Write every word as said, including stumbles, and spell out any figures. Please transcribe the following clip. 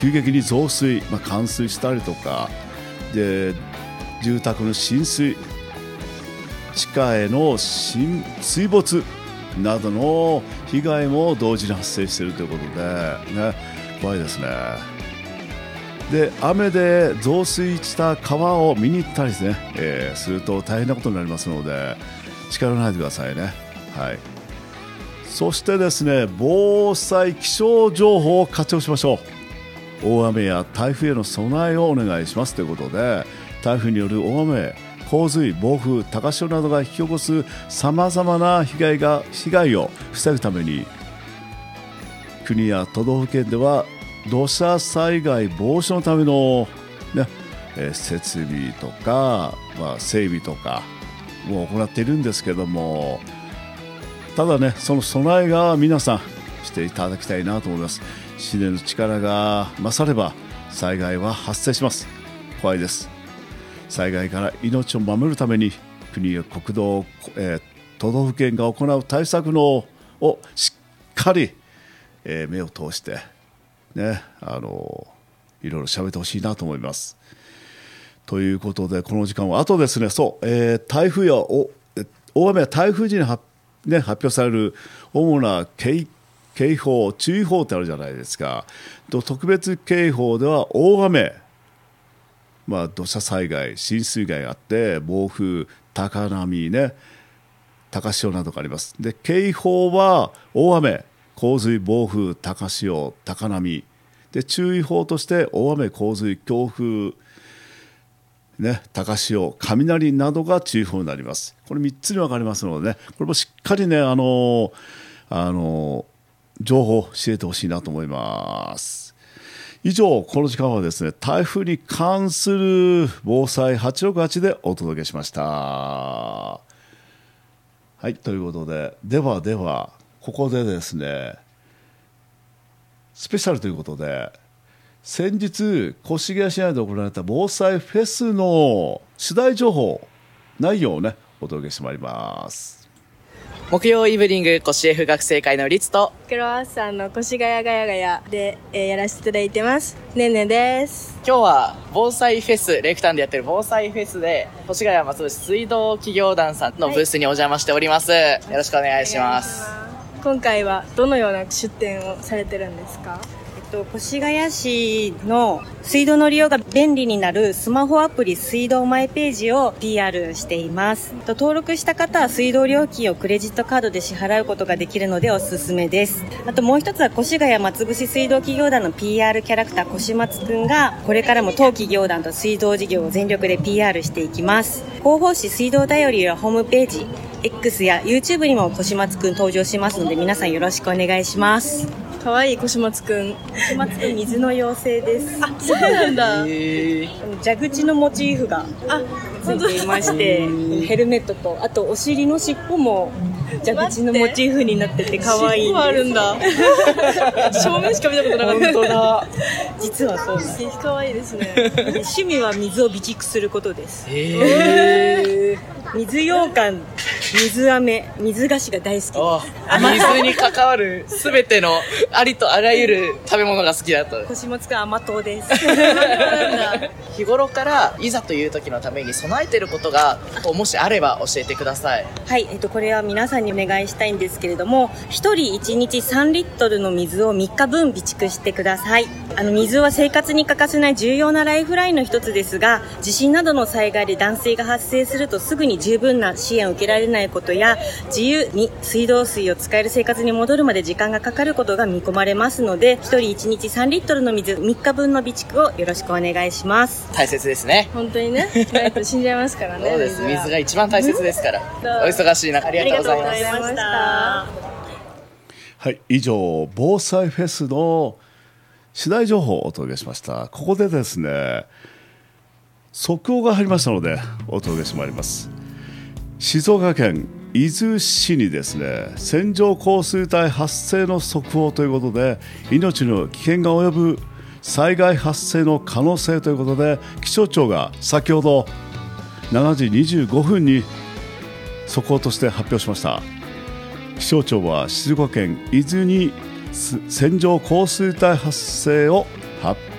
急激に増水、まあ、冠水したりとかで住宅の浸水、地下への浸水没などの被害も同時に発生しているということで、ね、怖いですね。で雨で増水した川を見に行ったりですね、えー、すると大変なことになりますので近寄らないでくださいね。はい、そしてですね、防災気象情報を活用しましょう。大雨や台風への備えをお願いしますということで、台風による大雨、洪水、暴風、高潮などが引き起こすさまざまな被害が被害を防ぐために、国や都道府県では土砂災害防止のための、ねえー、設備とか、まあ、整備とかも行っているんですけども、ただね、その備えが皆さんしていただきたいなと思います。自然の力が勝れば災害は発生します。怖いです。災害から命を守るために国や国道、えー、都道府県が行う対策のをしっかり、えー、目を通してね、あのいろいろ喋ってほしいなと思います。ということで、この時間はあとですね、そう、えー、台風やお大雨や台風時に発、ね、発表される主な警警報、注意報ってあるじゃないですか。と特別警報では大雨、まあ、土砂災害、浸水害があって、暴風、高波ね、高潮などがあります。で、警報は大雨、洪水、暴風、高潮、高波で、注意報として大雨、洪水、強風、ね、高潮、雷などが注意報になります。これみっつに分かりますのでね、これもしっかりね、あのあの情報を教えてほしいなと思います。以上、この時間はですね、台風に関する防災はちろくはちでお届けしました。はい、ということで、ではではここでですね、スペシャルということで、先日越谷市内で行われた防災フェスの取材情報内容をね、お届けしてまいります。 木曜イブニング越 F 学生会のリツとクロワッサンの越谷がやがやで、えー、やらせていただいてますねんねです。 今日は防災フェス、レクタンでやってる防災フェスで越谷松戸市水道企業団さんのブースにお邪魔しております、はい、よろしくお願いします。 今回はどのような出展をされてるんですか？ 越谷市の水道の利用が便利になるスマホアプリ水道マイページを ピーアール しています。登録した方は水道料金をクレジットカードで支払うことができるのでおすすめです。あともう一つは越谷松伏水道企業団の ピーアール キャラクター越松くんがこれからも当企業団と水道事業を全力で ピーアール していきます。広報誌水道だよりはホームページ X や YouTube にも越松くん登場しますので、皆さんよろしくお願いします。 かわいい越松くん。 越松くん水の妖精です。 あ、そうなんだ。 蛇口のモチーフがついていまして、ヘルメットと、あとお尻の尻尾も蛇口のモチーフになってて可愛いんです。 尻尾あるんだ。正面しか見たことなかった。 本当だ。実はそうなんです。 可愛いですね。 趣味は水を備蓄することです。 へー。 水羊羹、水飴、水菓子が大好きです。 水に関わるすべてのありとあらゆる食べ物が好きだと。 越松くん甘党です。 日頃からいざという時のために備えていることがもしあれば教えてください。 はい、えっと、これは皆さんにお願いしたいんですけれども、ひとりいちにちさんリットルの水をみっかぶん備蓄してください。あの水は生活に欠かせない重要なライフラインの一つですが、地震などの災害で断水が発生するとすぐに十分な支援を受けられないことや、自由に水道水を使える生活に戻るまで時間がかかることが見込まれますので、ひとりいちにちさんリットルの水みっかぶんの備蓄をよろしくお願いします。 大切ですね。 本当にね、ないと死んじゃいますからね。 そうです、水が一番大切ですからお忙しい中ありがとうございます。 ありがとうございました。 はい、以上防災フェスの取材情報をお届けしました。ここでですね、速報が入りましたのでお届けしてまいります。静岡県伊豆市にですね、線状降水帯発生の速報ということで、命の危険が及ぶ災害発生の可能性ということで、気象庁が先ほどしちじにじゅうごふんに速報として発表しました。気象庁は静岡県伊豆に線状降水帯発生を発